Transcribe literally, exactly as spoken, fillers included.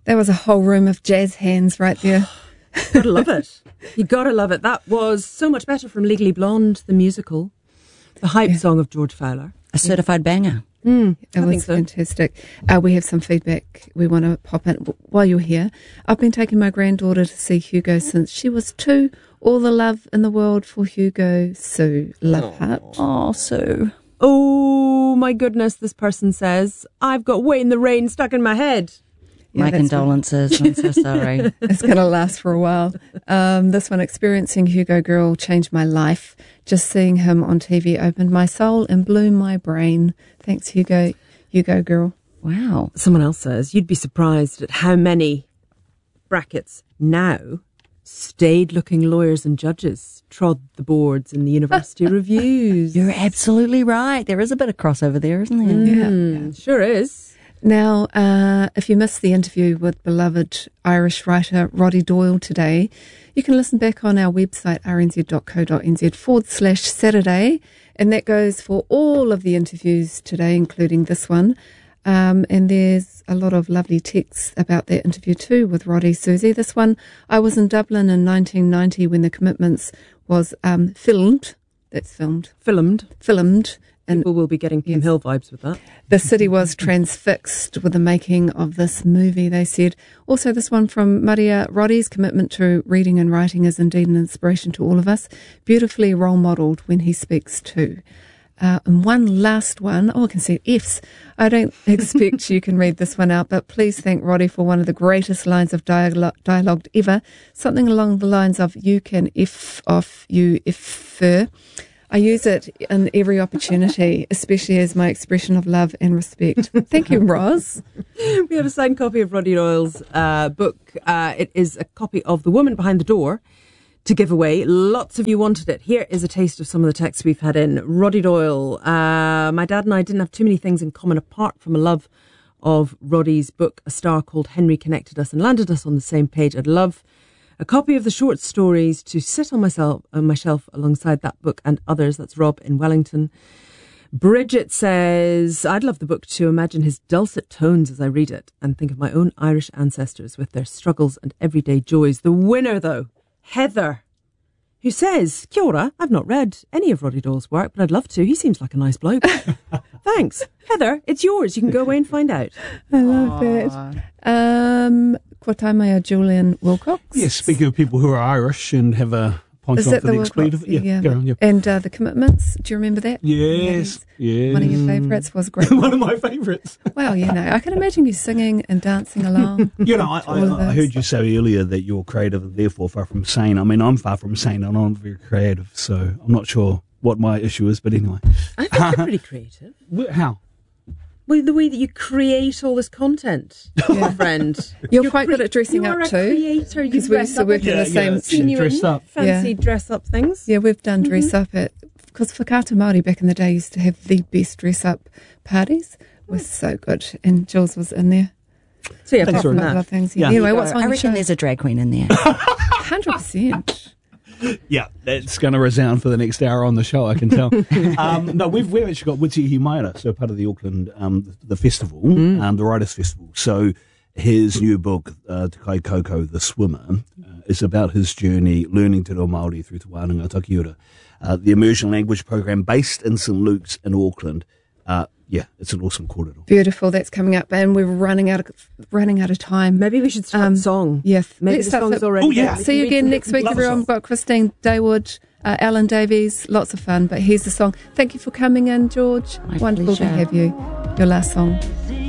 That was a whole room of jazz hands right there. Gotta love it. You gotta love it. That was So Much Better from Legally Blonde, the musical. The hype yeah. song of George Fowler. A certified banger. Mm, it I was think so. fantastic. Uh, we have some feedback we want to pop in. While you're here, I've been taking my granddaughter to see Hugo since she was two. All the love in the world for Hugo. Sue, love heart. Oh, Sue. Oh, my goodness, this person says, I've got Wait in the Rain stuck in my head. Yeah, my condolences. I'm so sorry. It's going to last for a while. Um, this one, experiencing Hugo Girl changed my life. Just seeing him on T V opened my soul and blew my brain. Thanks, Hugo. Hugo Girl. Wow. Someone else says, you'd be surprised at how many, brackets, now, staid-looking lawyers and judges trod the boards in the university reviews. You're absolutely right. There is a bit of crossover there, isn't there? Mm, yeah. Sure is. Now, uh, if you missed the interview with beloved Irish writer Roddy Doyle today, you can listen back on our website, rnz.co.nz forward slash Saturday, and that goes for all of the interviews today, including this one. Um, and there's a lot of lovely texts about that interview too with Roddy. Susie, this one, I was in Dublin in nineteen ninety when The Commitments was um, filmed. That's filmed. Filmed. Filmed. And people will be getting Kim yes. Hill vibes with that. The city was transfixed with the making of this movie, they said. Also, this one from Maria, Roddy's commitment to reading and writing is indeed an inspiration to all of us. Beautifully role modelled when he speaks too. Uh, and one last one. Oh, I can see F's. I don't expect you can read this one out, but please thank Roddy for one of the greatest lines of dialogue, dialogue ever. Something along the lines of, you can F off, you F-fer. I use it in every opportunity, especially as my expression of love and respect. Thank you, Roz. We have a signed copy of Roddy Doyle's uh, book. Uh, it is a copy of The Woman Behind the Door to give away. Lots of you wanted it. Here is a taste of some of the texts we've had in. Roddy Doyle, uh, my dad and I didn't have too many things in common apart from a love of Roddy's book. A star called Henry connected us and landed us on the same page. I'd love a copy of the short stories to sit on myself on my shelf alongside that book and others. That's Rob in Wellington. Bridget says, I'd love the book to imagine his dulcet tones as I read it and think of my own Irish ancestors with their struggles and everyday joys. The winner, though, Heather, who says, Kia ora, I've not read any of Roddy Doyle's work, but I'd love to. He seems like a nice bloke. Thanks. Heather, it's yours. You can go away and find out. I love Aww. that. Um... Kotaimaya Julian Wilcox. Yes, speaking of people who are Irish and have a point on for the expletive. Yeah, yeah. Go on, yeah. And uh, The Commitments, do you remember that? Yes, yes. One of your favourites was great. One of my favourites. Well, you know, I can imagine you singing and dancing along. You know, I, I, I heard you say earlier that you're creative and therefore far from sane. I mean, I'm far from sane and I'm very creative, so I'm not sure what my issue is, but anyway. I think you're pretty creative. How? Well, the way that you create all this content, yeah. my friend. You're, You're quite cre- good at dressing you up are too. A creator. You because we used to work yeah, in the yeah, same. Yeah, dress up. Fancy yeah. dress up things. Yeah, we've done dress mm-hmm. up at because Whakaata Māori back in the day used to have the best dress up parties. It was so good, and Jules was in there. So yeah, apart apart from from other that. things. Yeah. Yeah. Anyway, what's on I your reckon show? there's a drag queen in there. Hundred percent. Yeah, that's going to resound for the next hour on the show, I can tell. um, no, we've we've actually got Witsi Himaira, so part of the Auckland um, the, the festival, mm. um, the Writers' Festival. So his new book, uh, Te Kai Koko, The Swimmer, uh, is about his journey learning te reo Māori through Te Wānanga Takiura. Uh, the immersion language program based in Saint Luke's in Auckland. Uh, yeah, it's an awesome corridor. Beautiful. That's coming up, and we're running out of running out of time. Maybe we should start um, the song. Yes, maybe let's the song's the, already. Oh yeah. See you again next week, Love everyone. We've got Christine Daywood, uh, Alan Davies. Lots of fun. But here's the song. Thank you for coming in, George. My Wonderful pleasure. to have you. Your last song.